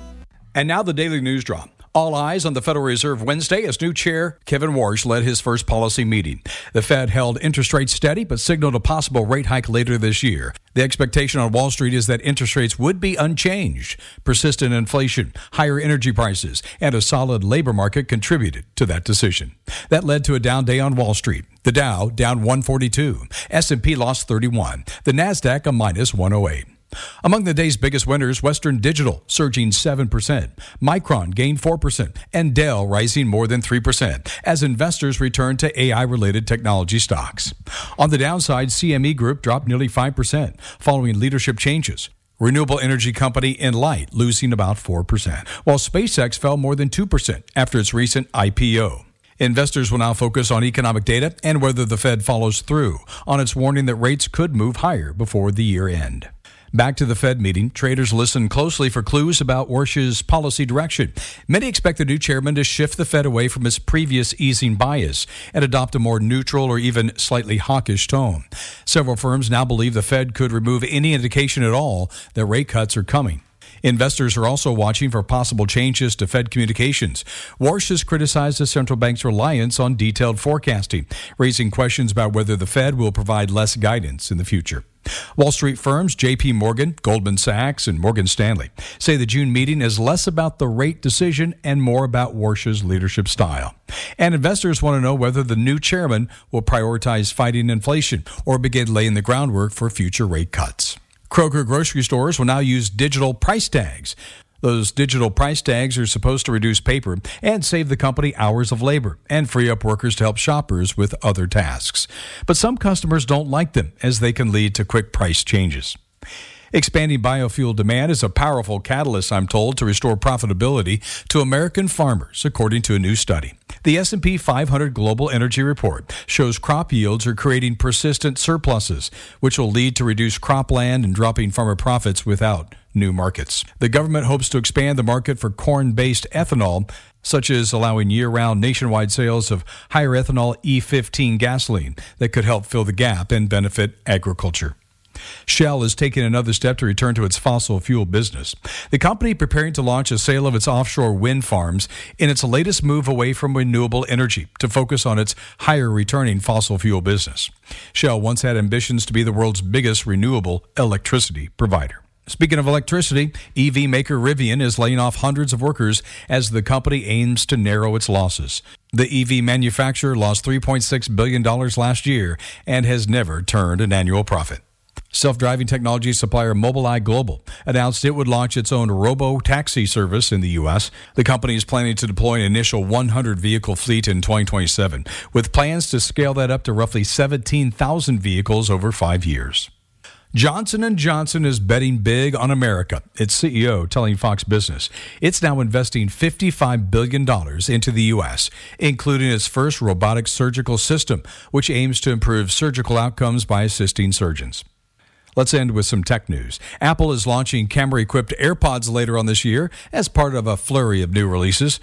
And now the Daily News Drop. All eyes on the Federal Reserve Wednesday as new chair Kevin Warsh led his first policy meeting. The Fed held interest rates steady but signaled a possible rate hike later this year. The expectation on Wall Street is that interest rates would be unchanged. Persistent inflation, higher energy prices, and a solid labor market contributed to that decision. That led to a down day on Wall Street. The Dow down 142. S&P lost 31. The Nasdaq a minus 108. Among the day's biggest winners, Western Digital surging 7%, Micron gained 4%, and Dell rising more than 3% as investors return to AI-related technology stocks. On the downside, CME Group dropped nearly 5% following leadership changes. Renewable energy company Enlight losing about 4%, while SpaceX fell more than 2% after its recent IPO. Investors will now focus on economic data and whether the Fed follows through on its warning that rates could move higher before the year end. Back to the Fed meeting, traders listen closely for clues about Warsh's policy direction. Many expect the new chairman to shift the Fed away from its previous easing bias and adopt a more neutral or even slightly hawkish tone. Several firms now believe the Fed could remove any indication at all that rate cuts are coming. Investors are also watching for possible changes to Fed communications. Warsh has criticized the central bank's reliance on detailed forecasting, raising questions about whether the Fed will provide less guidance in the future. Wall Street firms J.P. Morgan, Goldman Sachs, and Morgan Stanley say the June meeting is less about the rate decision and more about Warsh's leadership style. And investors want to know whether the new chairman will prioritize fighting inflation or begin laying the groundwork for future rate cuts. Kroger grocery stores will now use digital price tags. Those digital price tags are supposed to reduce paper and save the company hours of labor and free up workers to help shoppers with other tasks. But some customers don't like them as they can lead to quick price changes. Expanding biofuel demand is a powerful catalyst, I'm told, to restore profitability to American farmers, according to a new study. The S&P 500 Global Energy Report shows crop yields are creating persistent surpluses, which will lead to reduced cropland and dropping farmer profits without new markets. The government hopes to expand the market for corn-based ethanol, such as allowing year-round nationwide sales of higher ethanol E15 gasoline that could help fill the gap and benefit agriculture. Shell is taking another step to return to its fossil fuel business. The company preparing to launch a sale of its offshore wind farms in its latest move away from renewable energy to focus on its higher returning fossil fuel business. Shell once had ambitions to be the world's biggest renewable electricity provider. Speaking of electricity, EV maker Rivian is laying off hundreds of workers as the company aims to narrow its losses. The EV manufacturer lost $3.6 billion last year and has never turned an annual profit. Self-driving technology supplier Mobileye Global announced it would launch its own robo-taxi service in the U.S. The company is planning to deploy an initial 100-vehicle fleet in 2027, with plans to scale that up to roughly 17,000 vehicles over 5 years. Johnson & Johnson is betting big on America, its CEO telling Fox Business. It's now investing $55 billion into the U.S., including its first robotic surgical system, which aims to improve surgical outcomes by assisting surgeons. Let's end with some tech news. Apple is launching camera-equipped AirPods later on this year as part of a flurry of new releases.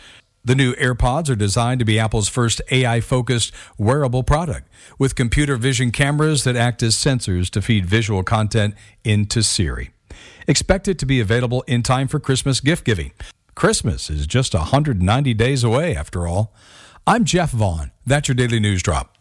The new AirPods are designed to be Apple's first AI-focused wearable product, with computer vision cameras that act as sensors to feed visual content into Siri. Expected to be available in time for Christmas gift giving. Christmas is just 190 days away, after all. I'm Jeff Vaughn. That's your Daily News Drop.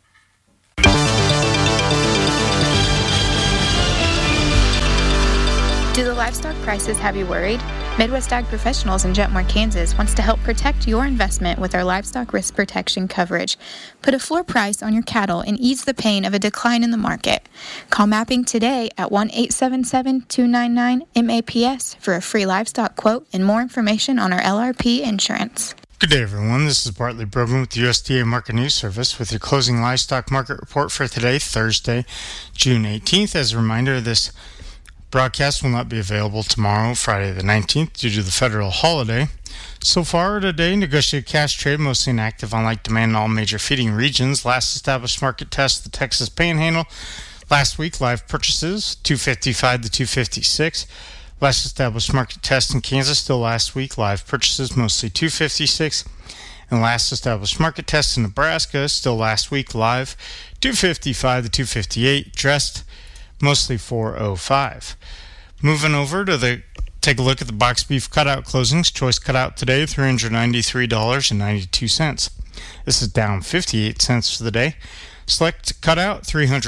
Do the livestock prices have you worried? Midwest Ag Professionals in Jetmore, Kansas wants to help protect your investment with our livestock risk protection coverage. Put a floor price on your cattle and ease the pain of a decline in the market. Call Mapping today at 1-877-299-MAPS for a free livestock quote and more information on our LRP insurance. Good day, everyone. This is Bartley Brogan with the USDA Market News Service with your closing livestock market report for today, Thursday, June 18th. As a reminder, this broadcast will not be available tomorrow, Friday the 19th, due to the federal holiday. So far today, negotiated cash trade mostly inactive on light demand in all major feeding regions. Last established market test, the Texas Panhandle. Last week, live purchases, 255 to 256. Last established market test in Kansas, still last week, live purchases, mostly 256. And last established market test in Nebraska, still last week, live, 255 to 258. Dressed, mostly 405. Moving over to take a look at the box beef cutout closings. Choice cutout today, $393.92. This is down 58 cents for the day. Select cutout,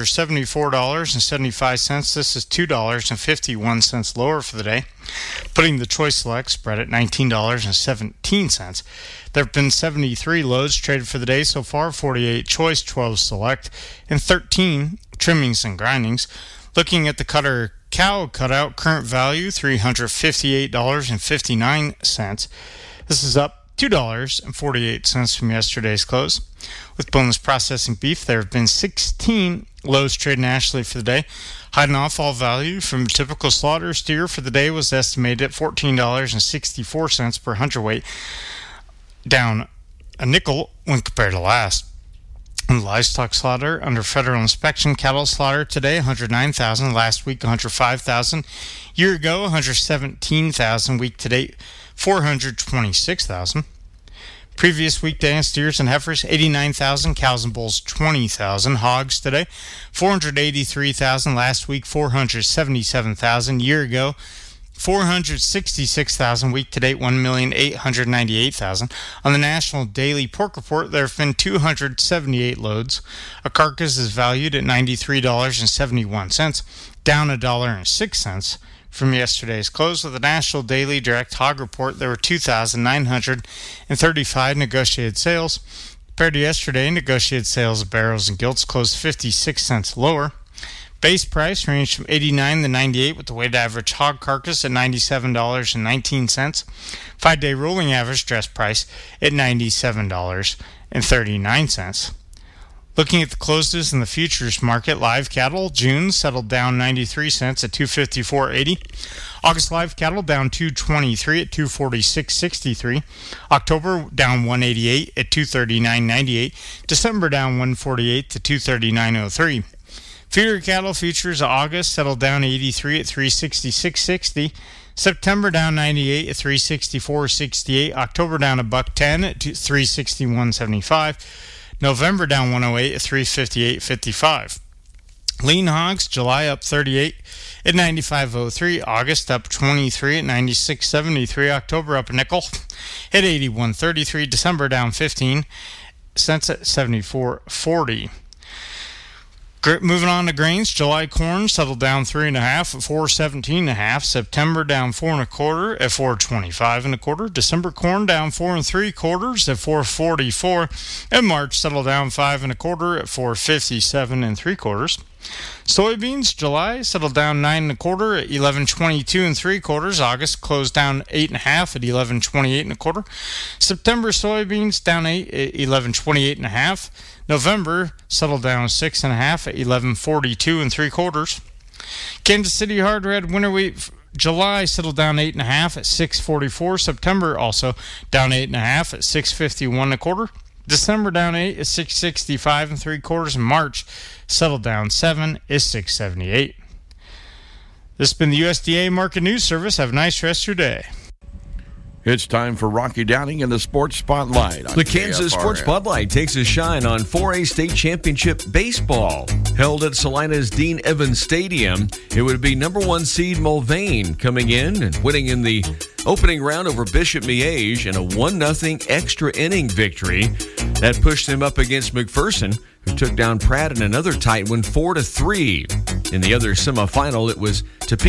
$374.75. This is $2.51 lower for the day. Putting the choice select spread at $19.17. There have been 73 loads traded for the day so far, 48 choice, 12 select, and 13 trimmings and grindings. Looking at the cutter cow cutout, current value $358.59. This is up $2.48 from yesterday's close. With boneless processing beef, there have been 16 loads traded nationally for the day. Hiding off all value from typical slaughter steer for the day was estimated at $14.64 per hundredweight, down a nickel when compared to last. And livestock slaughter under federal inspection, cattle slaughter today 109,000, last week 105,000, year ago 117,000, week to date 426,000. Previous weekday on steers and heifers 89,000, cows and bulls 20,000. Hogs today 483,000, last week 477,000, year ago 466,000, week to date 1,898,000. On the National Daily Pork Report, there have been 278 loads. A carcass is valued at $93.71, down $1.06 from yesterday's close. With the National Daily Direct Hog Report, there were 2,935 negotiated sales. Compared to yesterday, negotiated sales of barrels and gilts closed 56 cents lower. Base price ranged from 89 to 98, with the weighted average hog carcass at $97.19. 5-day rolling average dress price at $97.39. Looking at the closes in the futures market, live cattle, June settled down 93 cents at $254.80. August live cattle down $223 at $246.63. October down $188 at $239.98. December down $148 to $239.03. Feeder cattle futures August settled down 83 at $366.60. September down 98 at $364.68. October down $110 at $361.75. November down 108 at $358.55. Lean hogs, July up 38 at $95.03. August up 23 at $96.73. October up a nickel at $81.33. December down 15 cents at $74.40. Moving on to grains, July corn settled down 3.5 at $417.5. September down 4 1/4 at $425 1/4. December corn down 4 3/4 at $444. And March settled down 5 1/4 at $457 3/4. Soybeans, July settled down 9 1/4 at $1122 3/4. August closed down 8.5 at $1128 1/4. September soybeans down 8 at $1128 1/2. November settled down 6.5 at $1142 3/4. Kansas City hard red winter wheat, July settled down 8.5 at $644. September also down 8.5 at $651 1/4. December down 8 at $665 3/4, and March settled down 7 is $678. This has been the USDA Market News Service. Have a nice rest of your day. It's time for Rocky Downing and the Sports Spotlight. The Kansas Sports Spotlight takes a shine on 4A State Championship Baseball. Held at Salina's Dean Evans Stadium, it would be number 1 seed Mulvane coming in and winning in the opening round over Bishop Miege in a 1-0 extra inning victory. That pushed them up against McPherson, who took down Pratt in another tight one 4-3. In the other semifinal, it was Topeka